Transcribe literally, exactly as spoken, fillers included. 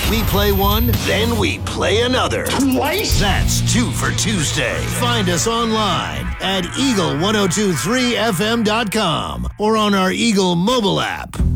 We play one, then we play another. Twice? That's two for Tuesday. Find us online at eagle ten twenty-three f m dot com or on our Eagle mobile app.